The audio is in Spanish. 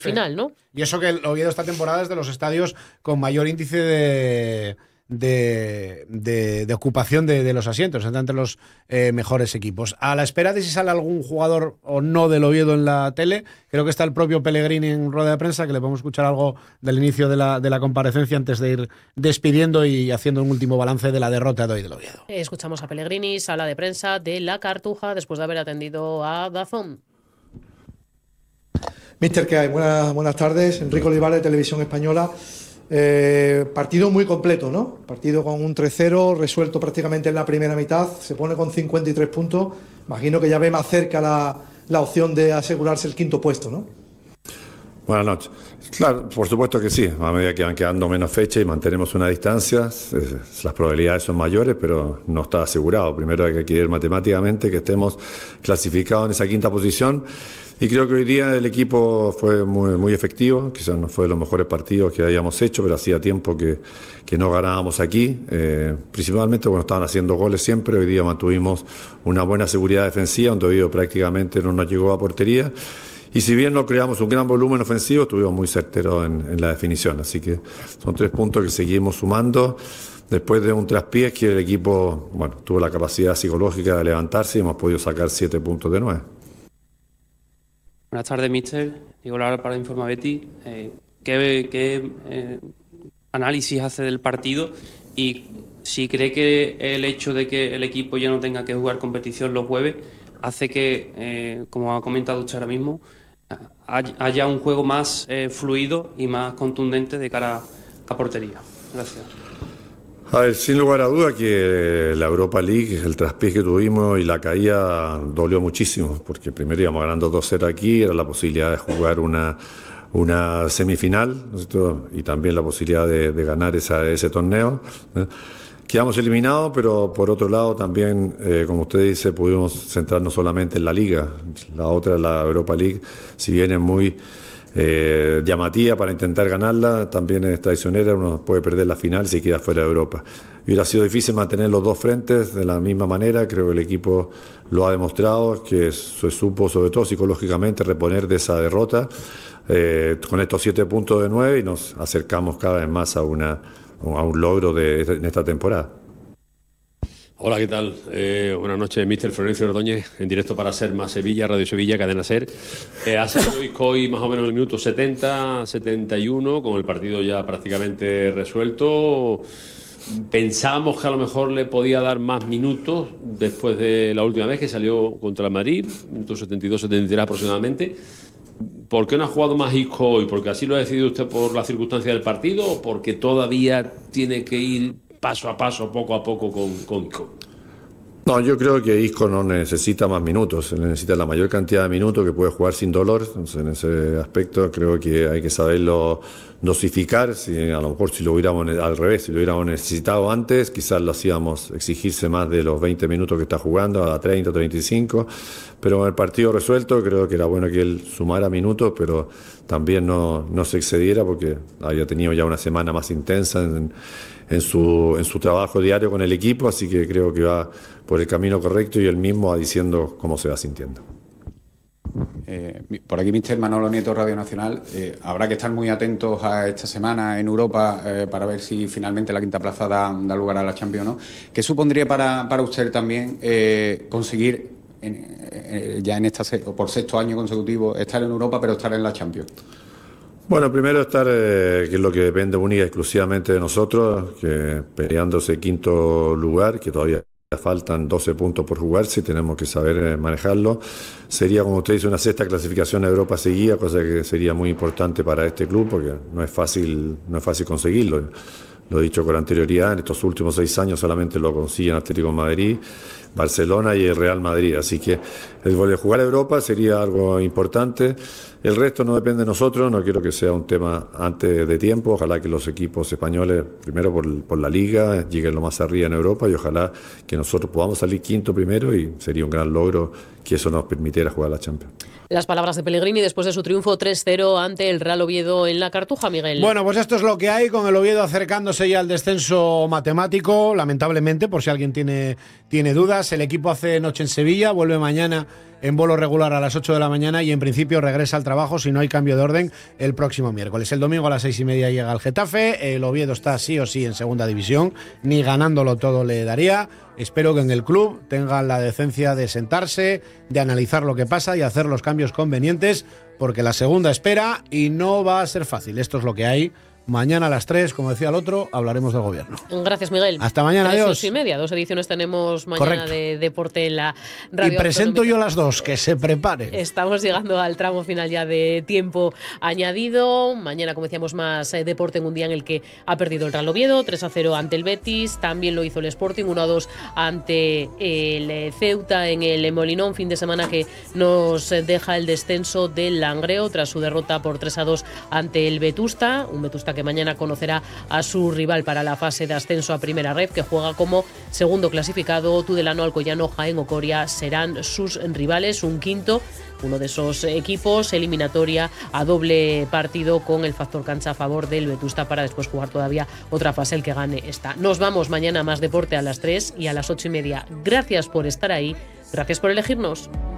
final, ¿no? Y eso que el Oviedo esta temporada es de los estadios con mayor índice de ocupación de los asientos, está entre los mejores equipos. A la espera de si sale algún jugador o no del Oviedo en la tele, creo que está el propio Pellegrini en rueda de prensa, que le podemos escuchar algo del inicio de la comparecencia antes de ir despidiendo y haciendo un último balance de la derrota de hoy del Oviedo. Escuchamos a Pellegrini, sala de prensa de La Cartuja, después de haber atendido a DAZN. Mister, ¿qué hay? Buenas tardes. Enrique Olivares, Televisión Española. Partido muy completo, ¿no? Partido con un 3-0, resuelto prácticamente en la primera mitad. Se pone con 53 puntos. Imagino que ya ve más cerca la opción de asegurarse el quinto puesto, ¿no? Buenas noches. Claro, por supuesto que sí. A medida que van quedando menos fechas y mantenemos una distancia, las probabilidades son mayores, pero no está asegurado. Primero hay que ver matemáticamente que estemos clasificados en esa quinta posición. Y creo que hoy día el equipo fue muy efectivo, quizás no fue de los mejores partidos que hayamos hecho, pero hacía tiempo que no ganábamos aquí, principalmente cuando estaban haciendo goles siempre. Hoy día mantuvimos una buena seguridad defensiva, donde Oviedo prácticamente no nos llegó a portería. Y si bien no creamos un gran volumen ofensivo, estuvimos muy certeros en la definición. Así que son 3 puntos que seguimos sumando. Después de un traspiés que el equipo tuvo la capacidad psicológica de levantarse y hemos podido sacar 7 puntos de 9. Buenas tardes, mister. Diego Lara para Informa Betty. ¿Qué análisis hace del partido y si cree que el hecho de que el equipo ya no tenga que jugar competición los jueves hace que, como ha comentado usted ahora mismo, haya un juego más fluido y más contundente de cara a portería? Gracias. A ver, sin lugar a duda que la Europa League, el traspiés que tuvimos y la caída dolió muchísimo, porque primero íbamos ganando 2-0 aquí, era la posibilidad de jugar una semifinal, ¿no es cierto? Y también la posibilidad de ganar ese torneo. Quedamos eliminados, pero por otro lado también, como usted dice, pudimos centrarnos solamente en la Liga. La otra, la Europa League, si bien es muy llamativa para intentar ganarla, también es traicionera, uno puede perder la final si queda fuera de Europa. Hubiera sido difícil mantener los dos frentes de la misma manera. Creo que el equipo lo ha demostrado, que se supo sobre todo psicológicamente reponer de esa derrota con estos 7 puntos de 9 y nos acercamos cada vez más a un logro en esta temporada. Hola, ¿qué tal? Buenas noches, Mister Florencio Ordóñez, en directo para Ser Más Sevilla, Radio Sevilla, Cadena Ser. Hace hoy más o menos el minuto 70, 71, con el partido ya prácticamente resuelto. Pensábamos que a lo mejor le podía dar más minutos después de la última vez que salió contra el Madrid, minuto 72, 73 aproximadamente. ¿Por qué no ha jugado más Isco hoy? ¿Porque así lo ha decidido usted por la circunstancia del partido o porque todavía tiene que ir paso a paso, poco a poco con Isco? No, yo creo que Isco no necesita más minutos, él necesita la mayor cantidad de minutos que puede jugar sin dolor. Entonces, en ese aspecto creo que hay que saberlo dosificar. A lo mejor si lo hubiéramos al revés, si lo hubiéramos necesitado antes, quizás lo hacíamos exigirse más de los 20 minutos que está jugando, a 30, 35, pero con el partido resuelto creo que era bueno que él sumara minutos, pero también no se excediera porque había tenido ya una semana más intensa en su trabajo diario con el equipo, así que creo que va por el camino correcto y él mismo va diciendo cómo se va sintiendo. Por aquí, Mister Manolo Nieto, Radio Nacional. Habrá que estar muy atentos a esta semana en Europa para ver si finalmente la quinta plaza da lugar a la Champions, ¿no? ¿Qué supondría para usted también conseguir ya por sexto año consecutivo estar en Europa pero estar en la Champions? Bueno, primero estar, que es lo que depende única y exclusivamente de nosotros, que peleando ese quinto lugar, que todavía faltan 12 puntos por jugarse y tenemos que saber manejarlo. Sería, como usted dice, una sexta clasificación a Europa seguida, cosa que sería muy importante para este club, porque no es fácil conseguirlo. Lo he dicho con anterioridad, en estos últimos 6 años solamente lo consiguen Atlético de Madrid, Barcelona y el Real Madrid, así que el volver a jugar a Europa sería algo importante. El resto no depende de nosotros, no quiero que sea un tema antes de tiempo. Ojalá que los equipos españoles, primero por la Liga, lleguen lo más arriba en Europa y ojalá que nosotros podamos salir quinto primero y sería un gran logro que eso nos permitiera jugar a la Champions. Las palabras de Pellegrini después de su triunfo 3-0 ante el Real Oviedo en la Cartuja, Miguel. Bueno, pues esto es lo que hay, con el Oviedo acercándose ya al descenso matemático, lamentablemente, por si alguien tiene dudas. El equipo hace noche en Sevilla, vuelve mañana en vuelo regular a las 8 de la mañana y en principio regresa al trabajo si no hay cambio de orden el próximo miércoles. El domingo a las 6:30 llega el Getafe. El Oviedo está sí o sí en segunda división, ni ganándolo todo le daría. Espero que en el club tengan la decencia de sentarse, de analizar lo que pasa y hacer los cambios convenientes, porque la segunda espera y no va a ser fácil. Esto es lo que hay. Mañana a las 3, como decía el otro, hablaremos del gobierno. Gracias, Miguel. Hasta mañana, 3, adiós. 8:30, 2 ediciones tenemos mañana. Correcto. De deporte en la radio. Y presento autonómica. yo las dos, que se preparen. Estamos llegando al tramo final ya de tiempo añadido. Mañana, como decíamos, más deporte en un día en el que ha perdido el Real Oviedo, 3-0 ante el Betis. También lo hizo el Sporting, 1-2 ante el Ceuta en el Molinón. Fin de semana que nos deja el descenso del Langreo tras su derrota por 3-2 ante el Vetusta. Un Vetusta que mañana conocerá a su rival para la fase de ascenso a Primera Ref, que juega como segundo clasificado. Tudelano, Alcoyano, Jaén o Coria serán sus rivales. Un quinto, uno de esos equipos, eliminatoria a doble partido con el factor cancha a favor del Vetusta para después jugar todavía otra fase, el que gane esta. Nos vamos mañana a más deporte a las 3 y a las 8:30. Gracias por estar ahí, gracias por elegirnos.